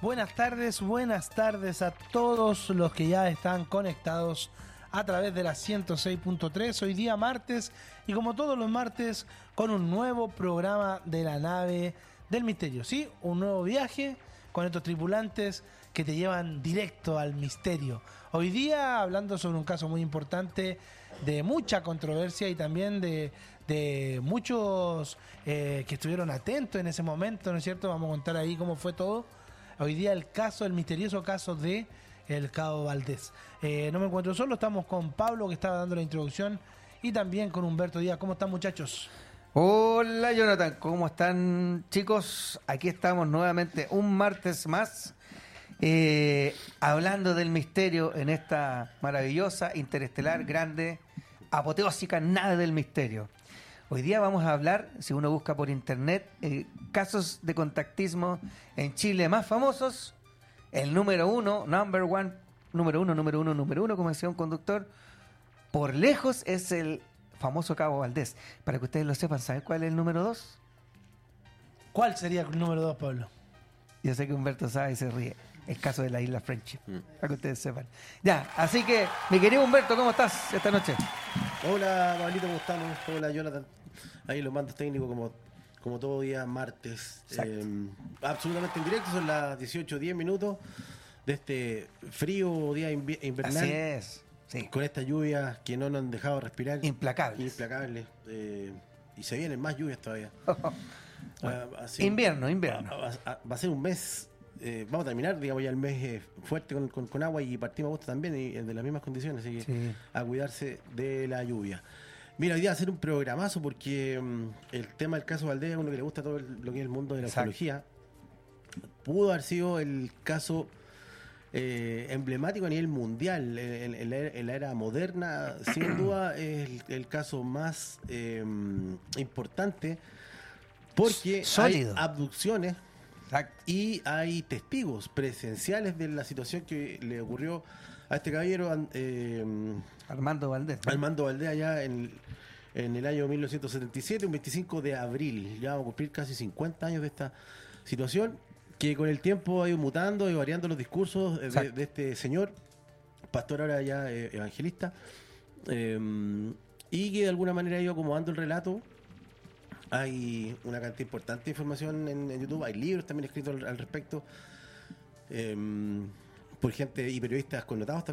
Buenas tardes a todos los que ya están conectados a través de la 106.3. Hoy día martes y como todos los martes con un nuevo programa de la nave del misterio. Sí, un nuevo viaje con estos tripulantes que te llevan directo al misterio. Hoy día hablando sobre un caso muy importante de mucha controversia y también de muchos que estuvieron atentos en ese momento, ¿no es cierto? Vamos a contar ahí cómo fue todo. Hoy día el misterioso caso de el Cabo Valdés. No me encuentro solo, estamos con Pablo que estaba dando la introducción y también con Humberto Díaz. ¿Cómo están, muchachos? Hola Jonathan, ¿cómo están, chicos? Aquí estamos nuevamente un martes más hablando del misterio en esta maravillosa, interestelar, grande, apoteósica nave del misterio. Hoy día vamos a hablar, si uno busca por internet, casos de contactismo en Chile más famosos. El número uno, número uno, como decía un conductor, por lejos es el famoso Cabo Valdés. Para que ustedes lo sepan, ¿saben cuál es el número 2? ¿Cuál sería el número 2, Pablo? Yo sé que Humberto sabe y se ríe. El caso de la isla Friendship, para que ustedes sepan. Ya, así que, mi querido Humberto, ¿cómo estás esta noche? Hola, Pablito, ¿cómo estamos? Hola, Jonathan. Ahí los mandos técnicos como todo día martes. Absolutamente en directo, son las 18:10 minutos de este frío día invernal. Así es, sí. Con estas lluvias que no nos han dejado respirar. Implacables. Y se vienen más lluvias todavía. Bueno, invierno. Va a ser un mes. Vamos a terminar, digamos, ya el mes fuerte con agua y partimos agosto también y de las mismas condiciones, así que sí, a cuidarse de la lluvia. Mira, hoy día va a ser un programazo porque el tema del caso Valdés es uno que le gusta todo lo que es el mundo de la ufología. Pudo haber sido el caso emblemático a nivel mundial en la era moderna, sin duda es el caso más importante porque sólido. Hay abducciones. Exacto. Y hay testigos presenciales de la situación que le ocurrió a este caballero Armando Valdés, ¿no? Armando Valdés allá en el año 1977, un 25 de abril. Ya vamos a cumplir casi 50 años de esta situación que con el tiempo ha ido mutando y variando los discursos de este señor, pastor ahora ya evangelista, y que de alguna manera ha ido acomodando el relato. Hay una cantidad importante de información en YouTube, hay libros también escritos al respecto por gente y periodistas connotados también.